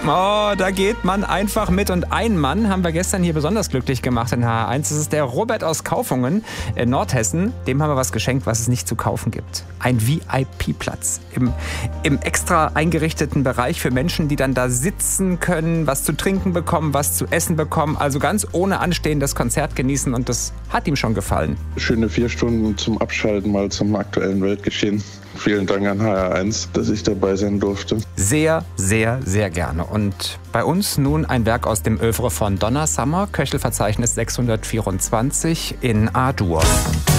Oh, da geht man einfach mit. Und einen Mann haben wir gestern hier besonders glücklich gemacht in HR1. Das ist der Robert aus Kaufungen in Nordhessen. Dem haben wir was geschenkt, was es nicht zu kaufen gibt. Ein VIP-Platz im extra eingerichteten Bereich für Menschen, die dann da sitzen können, was zu trinken bekommen, was zu essen bekommen. Also ganz ohne Anstehen das Konzert genießen. Und das hat ihm schon gefallen. Schöne 4 Stunden zum Abschalten mal zum aktuellen Weltgeschehen. Vielen Dank an HR1, dass ich dabei sein durfte. Sehr, sehr, sehr gerne. Und bei uns nun ein Werk aus dem Œuvre von Donna Summer, Köchelverzeichnis 624 in A-Dur.